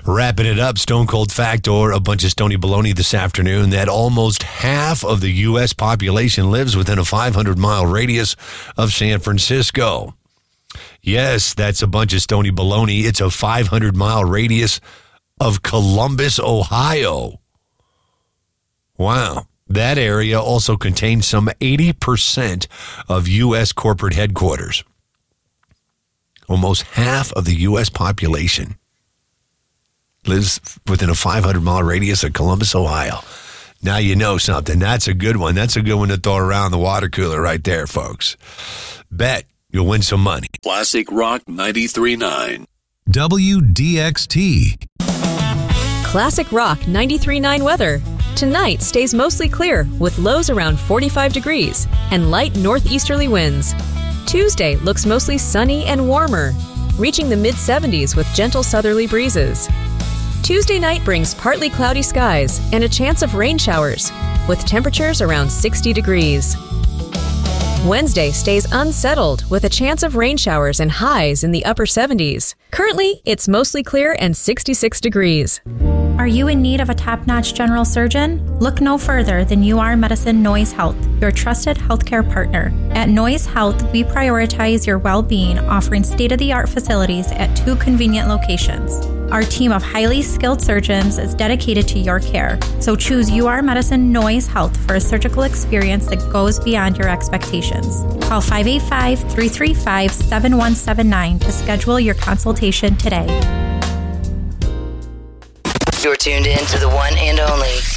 Wrapping it up, Stone Cold Fact or a bunch of stony baloney this afternoon that almost half of the U.S. population lives within a 500-mile radius of San Francisco. Yes, that's a bunch of stony baloney. It's a 500-mile radius of Columbus, Ohio. Wow. That area also contains some 80% of U.S. corporate headquarters. Almost half of the U.S. population lives within a 500-mile radius of Columbus, Ohio. Now you know something. That's a good one. That's a good one to throw around the water cooler right there, folks. Bet you'll win some money. Classic Rock 93.9. WDXT. Classic Rock 93.9 weather. Tonight stays mostly clear with lows around 45 degrees and light northeasterly winds. Tuesday looks mostly sunny and warmer, reaching the mid-70s with gentle southerly breezes. Tuesday night brings partly cloudy skies and a chance of rain showers, with temperatures around 60 degrees. Wednesday stays unsettled with a chance of rain showers and highs in the upper 70s. Currently, it's mostly clear and 66 degrees. Are you in need of a top-notch general surgeon? Look no further than UR Medicine Noyes Health, your trusted healthcare partner. At Noyes Health, we prioritize your well-being, offering state-of-the-art facilities at 2 convenient locations. Our team of highly skilled surgeons is dedicated to your care, so choose UR Medicine Noyes Health for a surgical experience that goes beyond your expectations. Call 585-335-7179 to schedule your consultation today. You're tuned in to the one and only